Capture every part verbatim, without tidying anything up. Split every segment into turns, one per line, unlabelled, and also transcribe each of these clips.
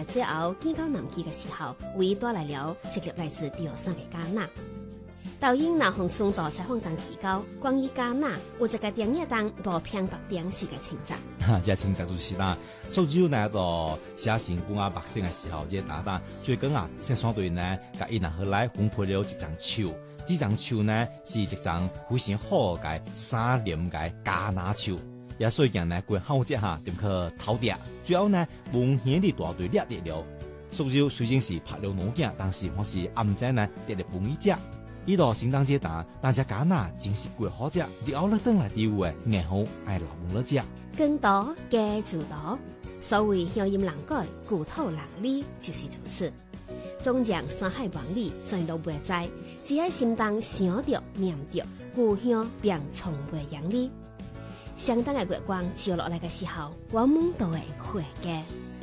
在最後見到南極嘅時候，為帶來了一粒來自地上嘅加納。導演那洪松到採訪當提到，關於加納有一個電影當無偏白電視嘅情節。
哈，這情節就是啦，蘇州呢到寫成本啊百姓嘅時候，這打打最近啊，先相對呢，甲伊人後來分配了一張樹，這張樹呢是一張非常好嘅三連嘅加納樹。也所以講呢，佢好只哈，點去偷啲，最後呢，蒙顯啲大隊掠嚟了。蘇州雖然是拍了農鏡，但是我是暗陣呢，跌嚟半一隻。呢度聖誕節打，但只加納真是貴好只，只後咧等來啲嘅硬好愛流滿咗只。
更多嘅做多，所謂鄉音難改，故土難離，就是如此。縱然山海萬里，全都袂在，只喺心當想着念着故鄉，便從未遠離。相當嘅月光照落嚟嘅時候，我們都會回嘅。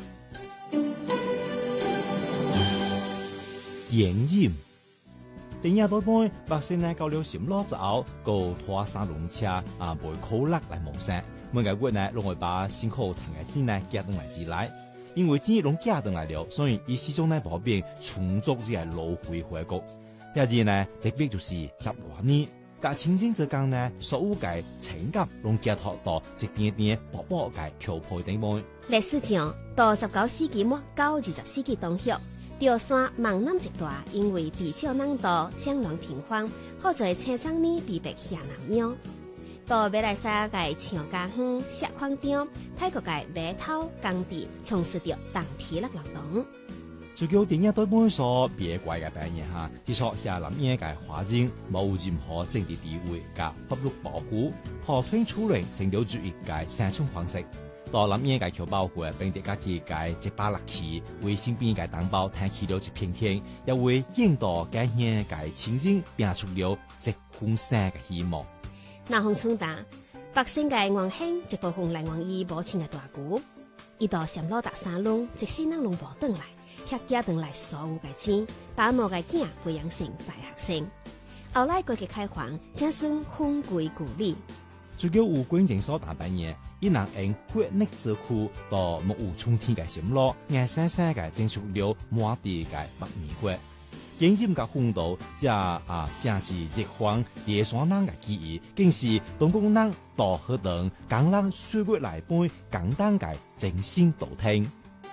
言音，電影多半百姓呢到了什麼之後，個拖三輪車啊，賣苦力來謀生。每個月呢，攏會把辛苦賺嘅錢呢寄回來之來，因為錢攏寄回來了，所以伊始終呢保變充足只係路回回國。第二呢，這邊就是十外年。甲清靜之間呢，所有嘅情感攏寄託到一點點薄薄嘅橋坡頂面。
歷史上到十九世紀末到二十世紀中葉，潮汕萬南一帶因為地少人多，戰亂頻繁，好在青山呢被迫下南洋。到馬來西亞嘅長家鄉、石礦場、泰國嘅碼頭、工地，從事着當體力勞動。
最叫電影對本所別怪嘅扮演哈，至少下南野嘅華人冇任何政治地位嘅法律保護，破天出嚟成了主義嘅生存方式。到南野嘅僑胞會並啲家己嘅一把力氣，為身邊嘅同胞撐起了一片天，又為引導家鄉嘅情景變出了一fun生嘅希望。
那洪村打百姓嘅願興，一部分來源於母親嘅大鼓，一到上路搭山路，即使人攏無轉來。客家等來所有嘅錢，把某嘅囝培養成大學生。後來改革開放，正算分歸故里。
最叫有關人所打扮嘢，伊人用血肉之軀到木有沖天嘅心路，硬生生嘅整出了滿地嘅白米花。演繹嘅風度，這啊正是一方地山人嘅記憶，更是東宮人到河等港人歲月來背簡單嘅真心道聽。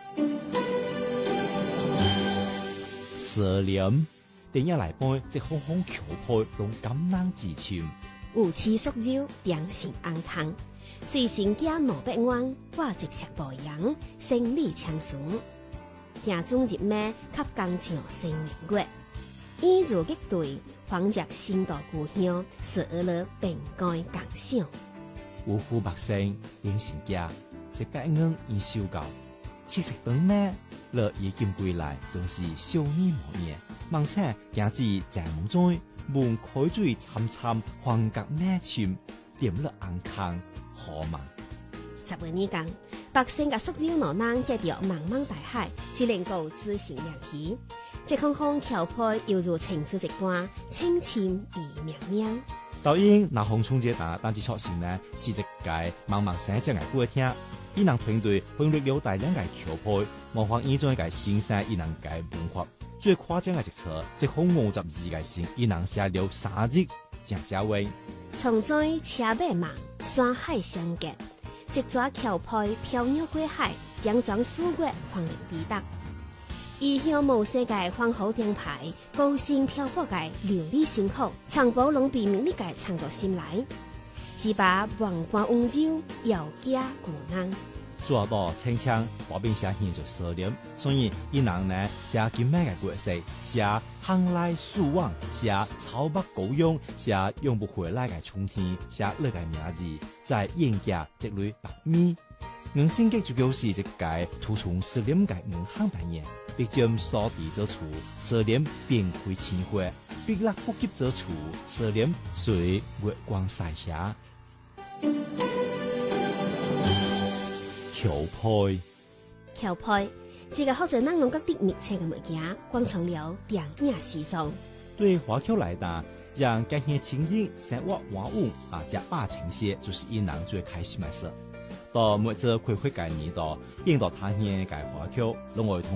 蛇年，電影來背，即風風橋坡攏感人至深。
有刺宿州，點成紅湯，隨身家老百灣，我直食無樣，生理長順。行中入咩，給工匠生明月。依如擊對，仿若新到故鄉，是而了並該感傷。
有富百姓，點成家，一百元已收夠。七十長咩？落已經歸來，總是少年無年。望且行至在夢中，門開水參參，幻覺咩潛，點了安康好夢。
十二年間，百姓嘅宿州老人見到茫茫大海，只能夠自行亮起。這空空橋坡猶如情書一般，清清而明明。
導演那洪春節打，但係確實呢，是一屆茫茫山間嘅歌聽。伊人團隊分裂了大量嘅橋坡，模仿以種嘅新山伊人嘅文化。最誇張嘅一冊，即空五十二嘅線，伊人寫了三日，正寫話。
從在車馬忙，山海相隔，一撮橋坡飄渺過海，佯裝歲月狂靈抵達。異鄉無世界皇后燈牌，高興漂泊嘅流離辛苦，全部攏被秘密嘅藏到心內。只把萬般溫柔，要家故人。
做到清腔，把邊寫現做蛇臉，所以伊人呢寫金咩嘅角色，寫航來樹往，寫草木高揚，寫永不回來嘅春天，寫那個名字，在演家積累白米。硬性嘅就就是一個突出蛇臉嘅硬漢扮演，畢竟所地之處，蛇臉便會青花，畢落呼吸之處，蛇臉隨月光曬下。橋坡，
橋坡，這個好在咱攏各地密切嘅物件，關從了電影時裝。
對華僑來講，讓家鄉情景生活玩物啊，加把情些，就是伊人最開心嘅事。到每次開會嘅年度，見到他鄉嘅華僑，攏會同